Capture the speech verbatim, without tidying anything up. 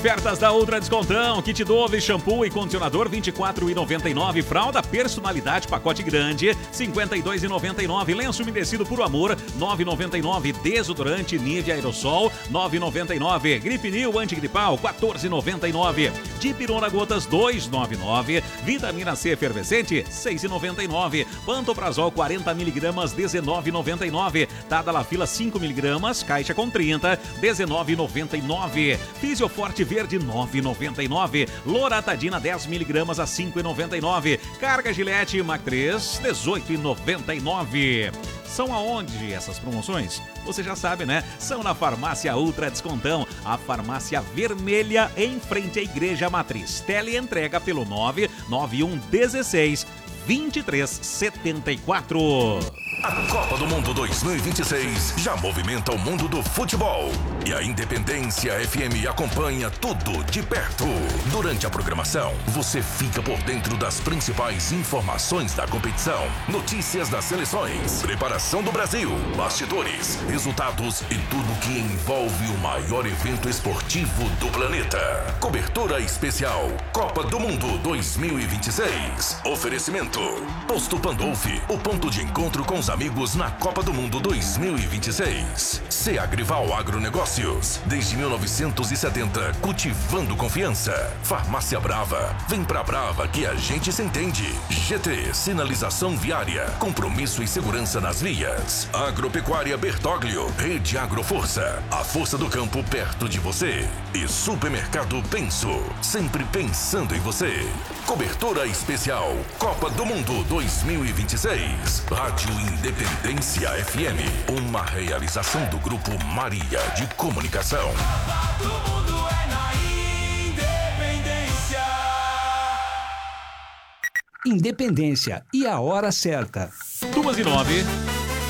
Ofertas da Ultra Descontão, kit Dove, shampoo e condicionador vinte e quatro reais e noventa e nove, fralda personalidade pacote grande cinquenta e dois reais e noventa e nove, lenço umedecido Puro Amor nove reais e noventa e nove, desodorante Nivea Aerosol nove reais e noventa e nove, Gripe New antigripal quatorze reais e noventa e nove, Dipirona Gotas dois reais e noventa e nove, Vitamina C efervescente seis reais e noventa e nove, Pantoprazol quarenta miligramas dezenove reais e noventa e nove, Tadalafila cinco miligramas, caixa com trinta, dezenove reais e noventa e nove, Fisioforte Verde nove reais e noventa e nove, Loratadina dez miligramas a cinco reais e noventa e nove, Carga Gillette Mac três dezoito reais e noventa e nove. São aonde essas promoções? Você já sabe, né? São na Farmácia Ultra Descontão, a farmácia vermelha em frente à Igreja Matriz. Teleentrega pelo nove nove um um seis vinte e três setenta e quatro. A Copa do Mundo dois mil e vinte e seis já movimenta o mundo do futebol. E a Independência F M acompanha tudo de perto. Durante a programação, você fica por dentro das principais informações da competição, notícias das seleções, preparação do Brasil, bastidores, resultados e tudo que envolve o maior evento esportivo do planeta. Cobertura especial Copa do Mundo dois mil e vinte e seis. Oferecimento Posto Pandolfi, o ponto de encontro com os amigos na Copa do Mundo dois mil e vinte e seis. Seagrival Agronegócios, desde mil novecentos e setenta, cultivando confiança. Farmácia Brava, vem pra Brava que a gente se entende. G T, sinalização viária, compromisso e segurança nas vias. Agropecuária Bertoglio, Rede Agroforça, a força do campo perto de você. E Supermercado Penso, sempre pensando em você. Cobertura especial Copa do Mundo dois mil e vinte e seis. Rádio Independência F M, uma realização do Grupo Maria de Comunicação. Copa do Mundo é na Independência. Independência e a hora certa. Duas e nove.